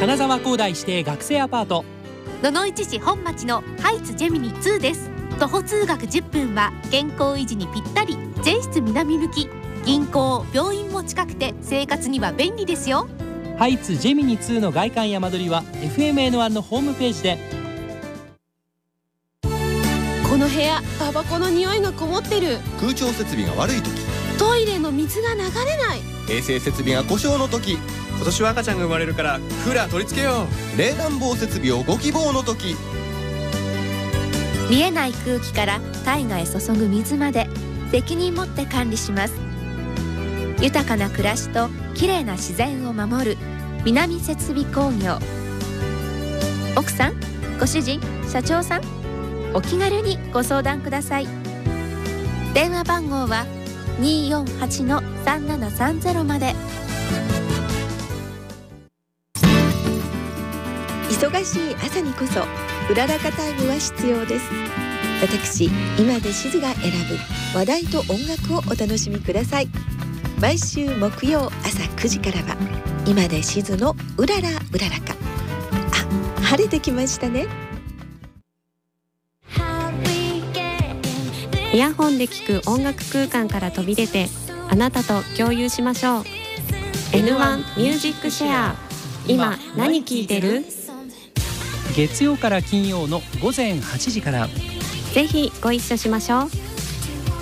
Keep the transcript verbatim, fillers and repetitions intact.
金沢工大指定学生アパート。 野々市市本町のハイツジェミニツーです。徒歩通学じゅっぷんは健康維持にぴったり。全室南向き、銀行病院も近くて生活には便利ですよ。 ハイツジェミニツーの外観や間取りは エフエムエヌワン のホームページで。 この部屋タバコの匂いがこもってる。 空調設備が悪い時、 トイレの水が流れない。 衛生設備が故障の時、 今年は赤ちゃんが生まれるからクーラー取り付けよう。冷暖房設備をご希望の時。 見えない空気から体外へ注ぐ水まで責任持って管理します。豊かな暮らしときれいな自然を守る南設備工業。奥さん、ご主人、社長さん、お気軽にご相談ください。電話番号は にーよんはち のさんななさんゼロ まで。 忙しい朝にこそうららかタイムは必要です。私今でしずが選ぶ話題と音楽をお楽しみください。毎週木曜朝くじからは今でしずのうららうららか。あ、晴れてきましたね。 イヤホンで聴く音楽空間から飛び出て、あなたと共有しましょう。 エヌワン ミュージックシェア。今何聴いてる？ 月曜から金曜のごぜんはちじから。 ぜひご一緒しましょう。